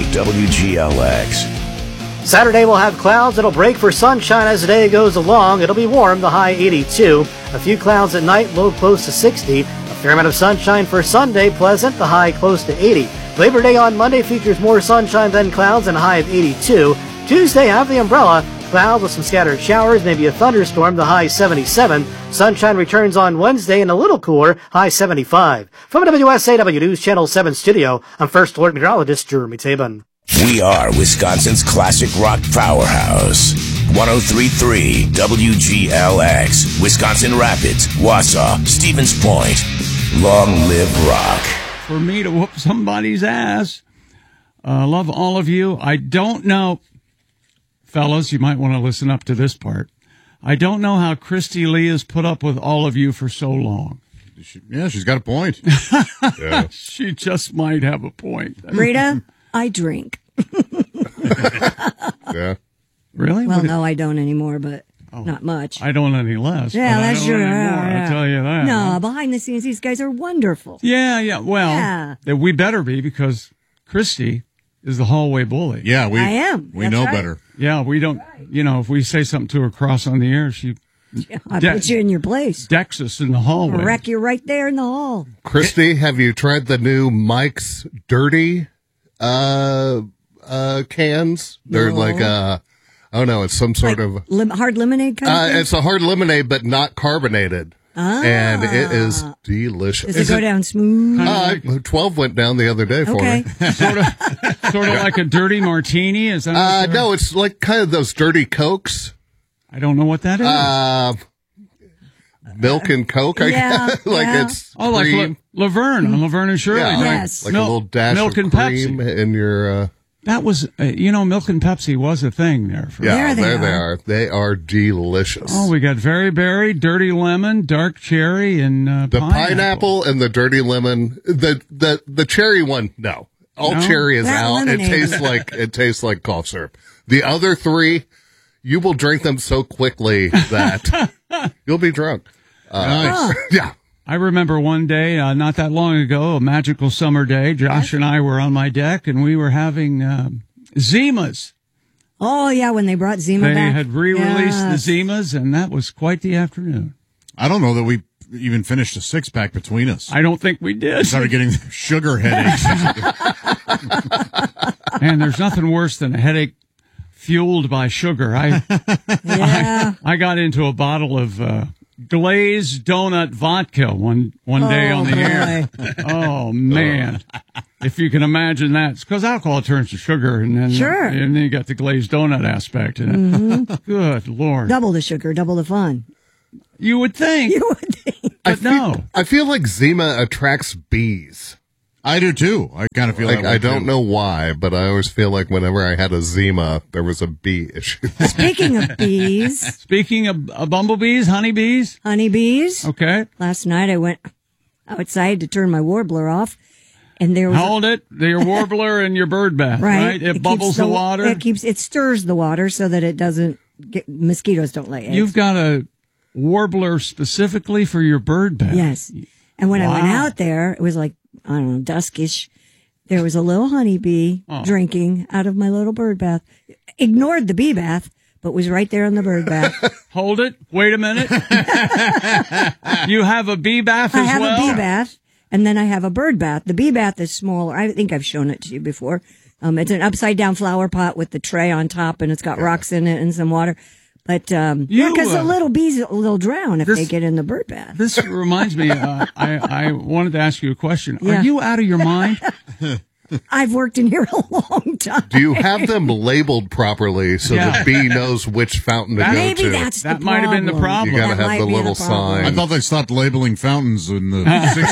WGLX. Saturday we'll have clouds. It'll break for sunshine as the day goes along. It'll be warm, the high 82. A few clouds at night, low close to 60. A fair amount of sunshine for Sunday, pleasant, the high close to 80. Labor Day on Monday features more sunshine than clouds and a high of 82. Tuesday, have the umbrella. Clouds with some scattered showers, maybe a thunderstorm, the high 77. Sunshine returns on Wednesday and a little cooler, high 75. From WSAW News Channel 7 studio, I'm First Alert Meteorologist Jeremy Tabin. We are Wisconsin's classic rock powerhouse. 103.3 WGLX. Wisconsin Rapids, Wausau, Stevens Point. Long live rock. For me to whoop somebody's ass. Love all of you. I don't know, fellas, you might want to listen up to this part. I don't know how Christy Lee has put up with all of you for so long. Yeah, she's got a point. Yeah. She just might have a point. Rita, I drink. Yeah. Really? Well, no, I don't anymore, but not much. I don't any less. Yeah, that's true. I'll tell you that. No, behind the scenes, these guys are wonderful. Yeah. Well, we better be because Christy is the hallway bully. Yeah, I am. We That's know right. better. Yeah, we don't, if we say something to her cross on the air, she I put you in your place. decks us in the hallway. Wreck you right there in the hall. Christy, have you tried the new Mike's Dirty cans? They're No. like, I don't know, it's some sort of... Hard lemonade kind of thing? It's a hard lemonade, but not carbonated. And it is delicious. Does it go down smooth? 12 went down the other day for Okay. me. sort of like a dirty martini. Is that? No, it's like kind of those dirty Cokes. I don't know what that is. Milk and Coke, I Yeah, guess. Like yeah. it's Oh, like cream. Laverne on Laverne and Shirley. Yeah, right? Yes. like a little dash milk of and cream Pepsi. in your... That was, milk and Pepsi was a thing there. Yeah, There they they are. are. They are delicious. Oh, we got very berry, dirty lemon, dark cherry, and The pineapple and the dirty lemon. The cherry one, no. All No? cherry is That out. lemonade. It tastes like cough syrup. The other three, you will drink them so quickly that you'll be drunk. Nice. Yeah. I remember one day, not that long ago, a magical summer day. Josh and I were on my deck, and we were having Zimas. Oh, yeah, when they brought Zima They back. had re-released Yes. the Zimas, and that was quite the afternoon. I don't know that we even finished a six-pack between us. I don't think we did. Started getting sugar headaches. And there's nothing worse than a headache fueled by sugar. Yeah. I got into a bottle of glazed donut vodka one day on the air. Oh man! If you can imagine that, it's because alcohol turns to sugar, and then Sure. and then you got the glazed donut aspect in it. Good Lord! Double the sugar, double the fun. You would think, You would think. but no. I feel like Zima attracts bees. I do too. I kind of feel Like, that way I don't too. know why, but I always feel like whenever I had a Zima, there was a bee issue. Speaking of bees, Speaking of bumblebees, honeybees, honeybees, okay, last night I went outside to turn my warbler off, and there was hold it. Your warbler and your bird bath, right? It keeps bubbles the water. It stirs the water so that it doesn't mosquitoes don't lay eggs. You've got a warbler specifically for your bird bath. Yes. And when I went Wow. out there, it was like, I don't know, duskish. There was a little honeybee drinking out of my little bird bath. Ignored the bee bath, but was right there in the bird bath. Hold it. Wait a minute. You have a bee bath I as have well? a bee bath, and then I have a bird bath. The bee bath is smaller. I think I've shown it to you before. It's an upside down flower pot with the tray on top, and it's got rocks in it and some water. But because the little bees will drown if they get in the bird bath. This reminds me, I wanted to ask you a question. Yeah. Are you out of your mind? I've worked in here a long time. Do you have them labeled properly so Yeah. the bee knows which fountain to go Maybe to? that's That the might have been the problem. You gotta That have might the be little problem. sign. I thought they stopped labeling fountains in the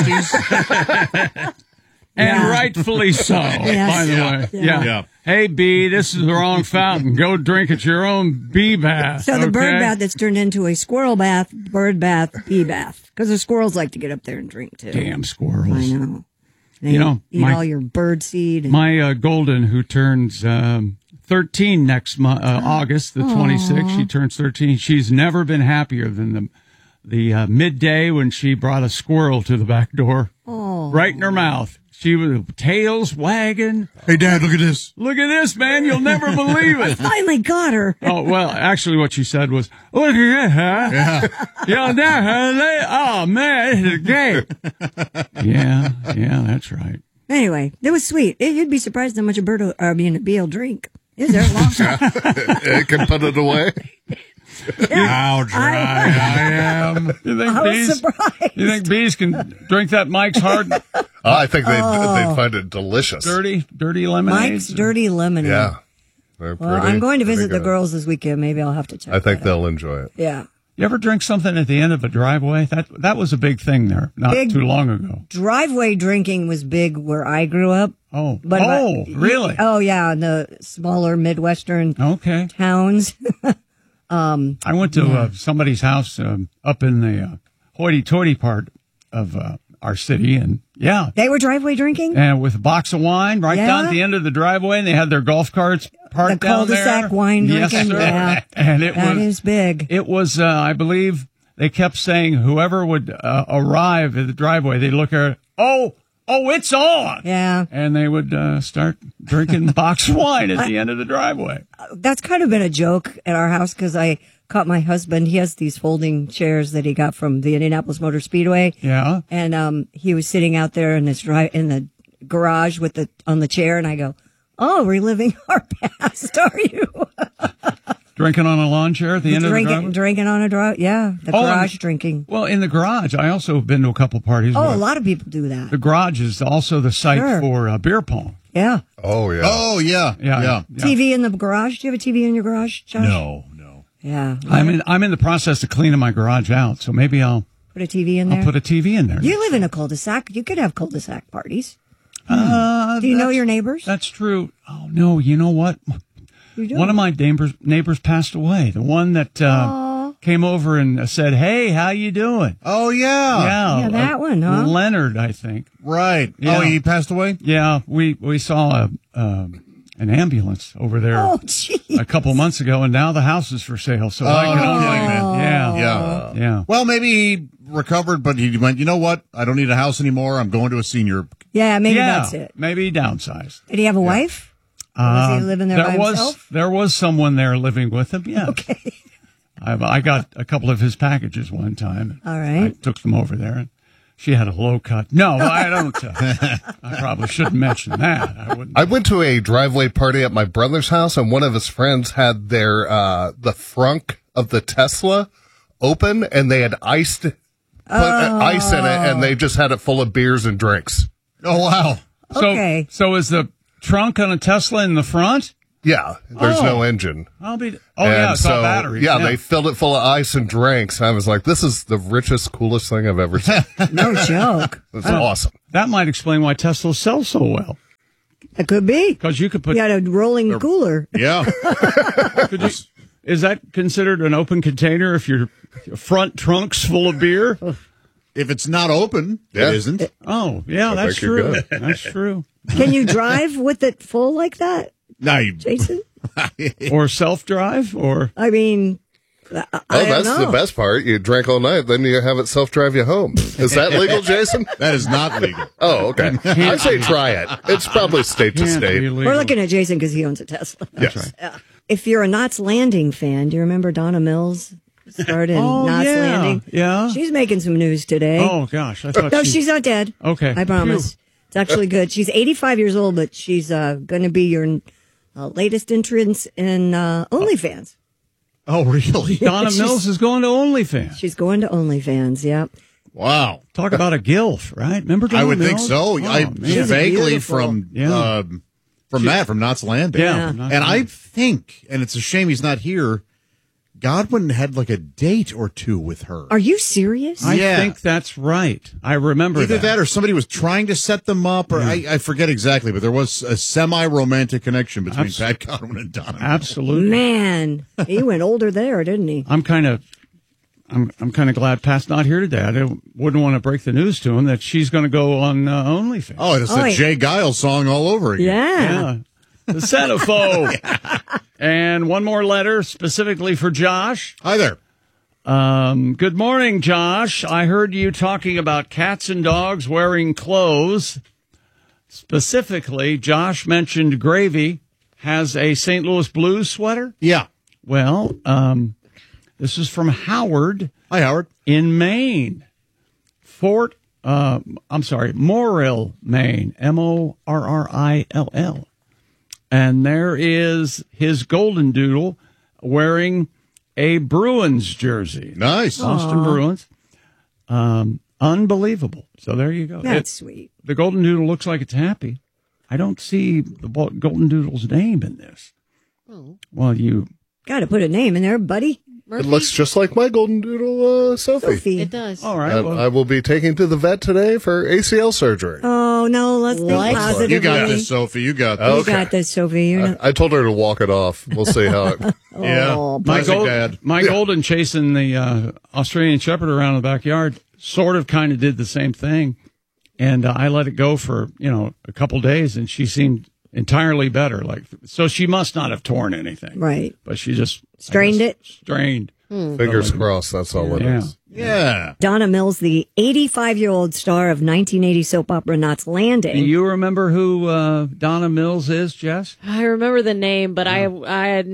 60s. And Yeah. rightfully so, Yes. by the way. Yeah. Yeah. Hey, bee, this is the wrong fountain. Go drink at your own bee bath. So the bird okay? bath that's turned into a squirrel bath, bird bath, bee bath. Because the squirrels like to get up there and drink too. Damn squirrels. I know. They You know, eat all your bird seed. And, My golden, who turns 13 next month, August the 26th, she turns 13. She's never been happier than the midday when she brought a squirrel to the back door, right in her mouth. She was tails wagging. Hey, Dad, look at this. Look at this, man. You'll never believe it. Finally got her. Oh, well, actually what she said was, look at that, huh? Yeah. You'll never, oh, man, this is great. Yeah, that's right. Anyway, it was sweet. You'd be surprised how much a bee will drink. Is there a long time? It can put it away. How dry I am. You think bees can drink that Mike's Hard I think they'd find it delicious. dirty lemonade? Mike's Dirty Lemonade. Yeah. Well, I'm going to visit the girls this weekend. Maybe I'll have to check. I think that they'll out. enjoy it. Yeah. You ever drink something at the end of a driveway? That was a big thing there, not too long ago. Driveway drinking was big where I grew up. Oh, Oh, really? yeah, in the smaller Midwestern Okay. towns. I went to somebody's house up in the hoity-toity part of our city, and They were driveway drinking? and with a box of wine right down at the end of the driveway, and they had their golf carts parked The down there. cul-de-sac wine Yes, drinking. sir. Yeah. And That is big. It was, I believe, they kept saying whoever would arrive at the driveway, they'd look at, oh, it's on. Yeah. And they would start drinking box of wine at the end of the driveway. That's kind of been a joke at our house because I caught my husband. He has these folding chairs that he got from the Indianapolis Motor Speedway. Yeah. And he was sitting out there in the garage on the chair, and I go, "Oh, reliving our past, are you?" Drinking on a lawn chair at the end of the driveway? Drinking on a drive, yeah. The garage drinking. Well, in the garage, I also have been to a couple parties. Oh, where a lot of people do that. the garage is also the site for beer pong. Yeah. Oh, yeah. Oh, yeah. Yeah. TV in the garage. Do you have a TV in your garage, Josh? No. Yeah. I'm in the process of cleaning my garage out, so maybe I'll Put a TV in there. put a TV in there. You live in a cul-de-sac. You could have cul-de-sac parties. Do you know your neighbors? That's true. Oh no, you know what? You do. One of my neighbors passed away. The one that came over and said, "Hey, how you doing?" Oh, yeah. Yeah, that one, huh? Leonard, I think. Right. Yeah. Oh, he passed away? Yeah, we saw an ambulance over there Oh, jeez. a couple months ago, and now the house is for sale. So I can only, yeah. Well, maybe he recovered, but he went, you know what? I don't need a house anymore. I'm going to a senior. Yeah, maybe Yeah, that's it. maybe he downsized. Did he have a wife? Or was he living there by himself? There was someone there living with him. Yeah. Okay. I got a couple of his packages one time. All right. I took them over there, and she had a low cut. No, I don't. I probably shouldn't mention that. I wouldn't. I went to a driveway party at my brother's house, and one of his friends had their the frunk of the Tesla open, and they had ice in it, and they just had it full of beers and drinks. Oh, wow. Okay. So is the trunk on a Tesla in the front? Yeah, there's no engine. Yeah, it's all batteries. Yeah, they filled it full of ice and drinks. I was like, this is the richest, coolest thing I've ever seen. No joke. It's awesome. That might explain why Teslas sell so well. It could be. Because you could put. You had a rolling cooler. Yeah. Is that considered an open container if your front trunk's full of beer? If it's not open, Yeah. it isn't. Oh, yeah, that's think you're true. good. That's true. Can you drive with it full like that, No, you. Jason? Or self-drive, or I mean, I don't That's know. the best part. You drank all night, then you have it self-drive you home. Is that legal, Jason? That is not legal. Oh, okay. I say try it. It's probably state to can't be state. legal. We're looking at Jason because he owns a Tesla. Yes. right. Yeah. If you're a Knots Landing fan, do you remember Donna Mills started Knots yeah, Landing? yeah. She's making some news today. Oh gosh, I thought No, she's not dead. Okay. I promise. Phew. It's actually good. She's 85 years old, but she's going to be your latest entrance in OnlyFans. Oh, really? Donna Mills is going to OnlyFans. She's going to OnlyFans, yeah. Wow. Talk about a gilf, right? Remember Donna I would think Mills? so. Oh, I man. She's vaguely beautiful. from Yeah. from Knots Landing. Yeah. And I think, and it's a shame he's not here, Godwin had like a date or two with her. Are you serious? I Yeah. think that's right. I remember Either that or somebody was trying to set them up, or I forget exactly, but there was a semi-romantic connection between Pat Godwin and Donna. Absolutely. Man, he went older there, didn't he? I'm kind of glad Pat's not here today. I wouldn't want to break the news to him that she's going to go on OnlyFans. Oh, it's Oh, the yeah. Jay Giles song all over again. Yeah. The centiphobe. And one more letter specifically for Josh. Hi there. Good morning, Josh. I heard you talking about cats and dogs wearing clothes. Specifically, Josh mentioned Gravy has a St. Louis Blues sweater. Yeah. Well, this is from Howard. Hi, Howard. In Maine. Morrill, Maine. Morrill. And there is his Golden Doodle wearing a Bruins jersey. Nice. Boston Bruins. Unbelievable. So there you go. That's sweet. The Golden Doodle looks like it's happy. I don't see the Golden Doodle's name in this. Oh. Well, you got to put a name in there, buddy. Murphy? It looks just like my Golden Doodle, Sophie. It does. All right. I will be taking to the vet today for ACL surgery. Oh, no, let's think positively. You got this, Sophie. You got this. You got this, Sophie. I told her to walk it off. We'll see how it... Yeah. My Golden chasing the Australian Shepherd around in the backyard sort of kind of did the same thing. And I let it go for, a couple days, and she seemed entirely better. So she must not have torn anything. Right. But she just... Strained it? Strained. Fingers crossed, that's all it is. Yeah. Donna Mills, the 85-year-old star of 1980 soap opera Knots Landing. Do you remember who Donna Mills is, Jess? I remember the name, but I had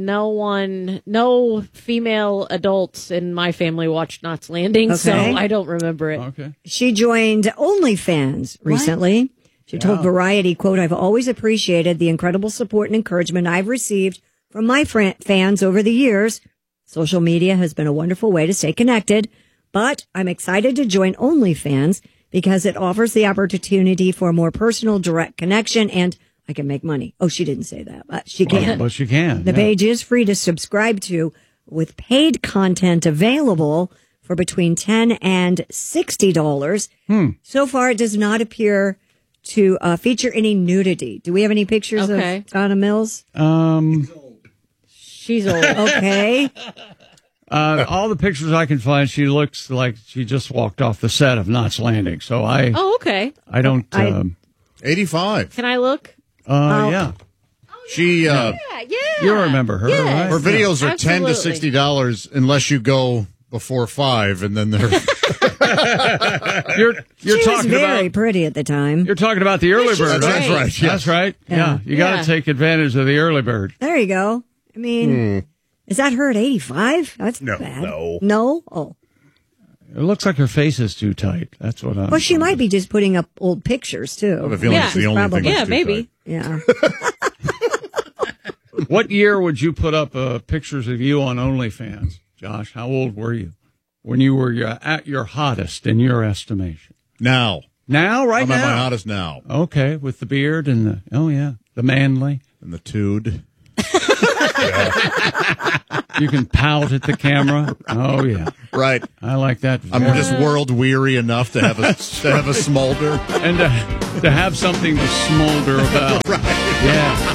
no female adults in my family watched Knots Landing, so I don't remember it. Okay. She joined OnlyFans recently. She told Variety, quote, "I've always appreciated the incredible support and encouragement I've received from my fans over the years. Social media has been a wonderful way to stay connected, but I'm excited to join OnlyFans because it offers the opportunity for a more personal, direct connection, and I can make money." Oh, she didn't say that, but she can. But she can. The page is free to subscribe to, with paid content available for between $10 and $60. So far, it does not appear to feature any nudity. Do we have any pictures of Donna Mills? She's old. Okay. All the pictures I can find, she looks like she just walked off the set of Knots Landing. So I don't. 85. Can I look? Yeah. She. Yeah. You remember her, right? Her videos are $10 to $60 unless you go before 5, and then they're. You're she talking was very pretty at the time. You're talking about the early bird, That's right. Yes. That's right. Yeah. You got to take advantage of the early bird. There you go. I mean, is that her at 85? That's bad. No? Oh. It looks like her face is too tight. That's what I'm... Well, she might be just putting up old pictures, too. I have a feeling it's the only thing that's too maybe. tight. Yeah. What year would you put up pictures of you on OnlyFans, Josh? How old were you when you were at your hottest, in your estimation? Now, right now? I'm at my hottest now. Okay, with the beard and the manly. And the tood. You can pout at the camera. Oh, yeah. Right. I like that. I'm just world weary enough to have a smolder. And to have something to smolder about. Right. Yeah.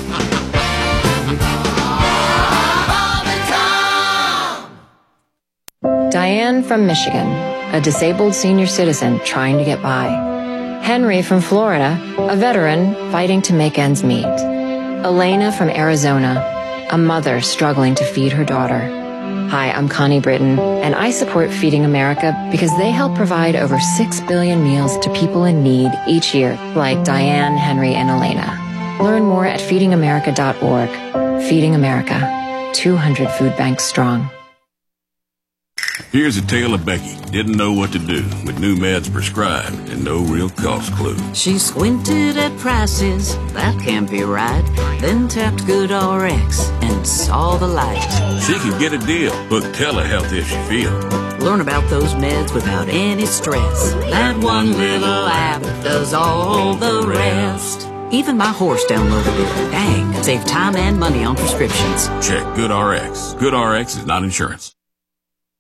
Diane from Michigan, a disabled senior citizen trying to get by. Henry from Florida, a veteran fighting to make ends meet. Elena from Arizona, a mother struggling to feed her daughter. Hi, I'm Connie Britton, and I support Feeding America because they help provide over 6 billion meals to people in need each year, like Diane, Henry, and Elena. Learn more at feedingamerica.org. Feeding America, 200 food banks strong. Here's a tale of Becky. Didn't know what to do with new meds prescribed and no real cost clue. She squinted at prices, that can't be right. Then tapped GoodRx and saw the light. She could get a deal. Book telehealth if she feels. Learn about those meds without any stress. That one little app does all the rest. Even my horse downloaded it. Dang, save time and money on prescriptions. Check GoodRx. GoodRx is not insurance.